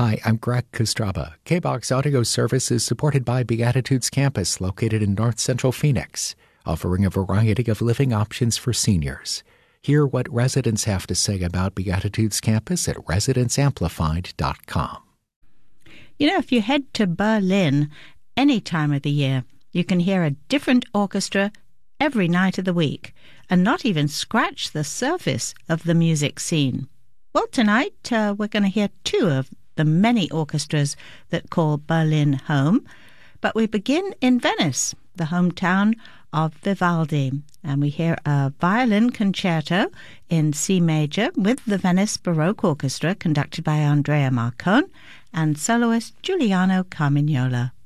Hi, I'm Greg Kostraba. KBOX Audio Service is supported by Beatitudes Campus, located in North Central Phoenix, offering a variety of living options for seniors. Hear what residents have to say about Beatitudes Campus at residenceamplified.com. You know, if you head to Berlin any time of the year, you can hear a different orchestra every night of the week and not even scratch the surface of the music scene. Well, tonight we're going to hear two of the many orchestras that call Berlin home. But we begin in Venice, the hometown of Vivaldi, and we hear a violin concerto in C major with the Venice Baroque Orchestra conducted by Andrea Marcon and soloist Giuliano Carmignola.